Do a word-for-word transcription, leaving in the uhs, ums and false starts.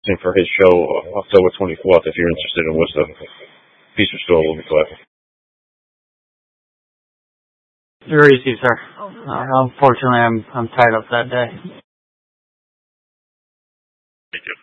for his show October twenty-fourth. If you're interested in Worcester, Peace Restore will be glad. Very easy, sir. Uh, unfortunately, I'm I'm tied up that day. Thank you.